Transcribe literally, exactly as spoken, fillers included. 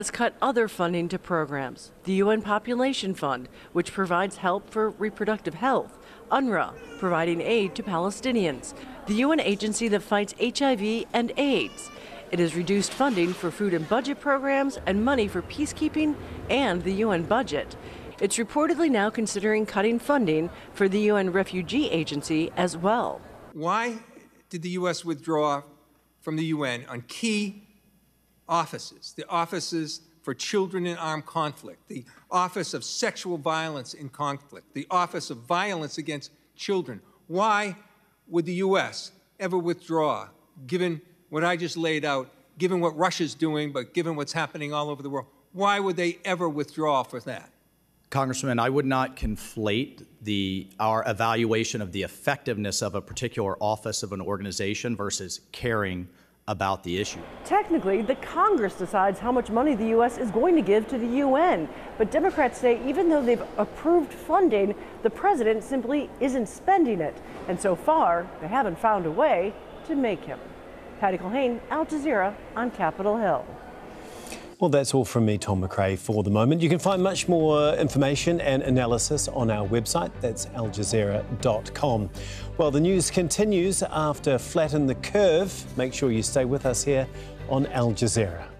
has cut other funding to programs. The U N Population Fund, which provides help for reproductive health. UNRWA, providing aid to Palestinians. The U N agency that fights H I V and AIDS. It has reduced funding for food and budget programs and money for peacekeeping and the U N budget. It's reportedly now considering cutting funding for the U N Refugee Agency as well. Why did the U S withdraw from the U N on key offices, the offices for children in armed conflict, the Office of Sexual Violence in Conflict, the Office of Violence Against Children? Why would the U S ever withdraw, given what I just laid out, given what Russia's doing, but given what's happening all over the world? Why would they ever withdraw for that? Congressman, I would not conflate the, our evaluation of the effectiveness of a particular office of an organization versus caring about the issue. Technically, the Congress decides how much money the U S is going to give to the U N. But Democrats say even though they've approved funding, the president simply isn't spending it. And so far, they haven't found a way to make him. Patty Culhane, Al Jazeera on Capitol Hill. Well, that's all from me, Tom McRae, for the moment. You can find much more information and analysis on our website. That's al jazeera dot com. Well, the news continues after Flatten the Curve. Make sure you stay with us here on Al Jazeera.